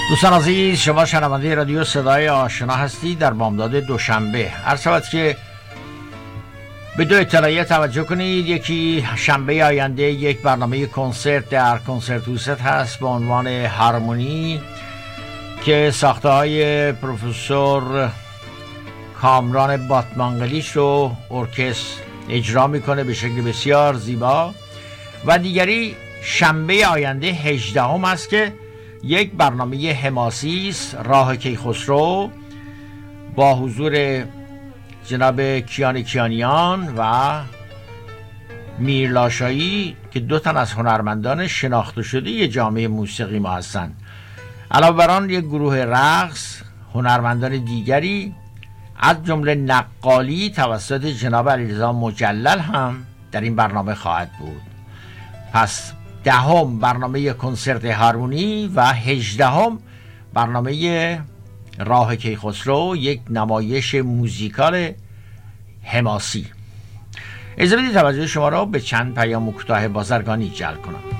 دوستان عزیز، شما شنونده رادیو صدای آشنا هستید. در بامداد دوشنبه عرض شود که به دو اطلاعیه توجه کنید. یکی شنبه آینده یک برنامه کنسرت در کنسرتوست هست با عنوان هارمونی که ساخته های پروفسور کامران باتمانقلیش رو ارکستر اجرا میکنه به شکل بسیار زیبا. و دیگری شنبه آینده 18 است که یک برنامه حماسی است، راه کیخسرو، با حضور جناب کیان کیانیان و میر لاشایی که دو تن از هنرمندان شناخته شده جامعه موسیقی ما هستند. علاوه بر آن یک گروه رقص، هنرمندان دیگری از جمله نقالی توسط جناب علیرضا مجلل هم در این برنامه خواهد بود. پس 10 برنامه کنسرت هارمونی و 18 برنامه راه کیخسرو، یک نمایش موزیکال حماسی. اجازه بدید توجه شما را به چند پیام کوتاه بازرگانی جلب کنم.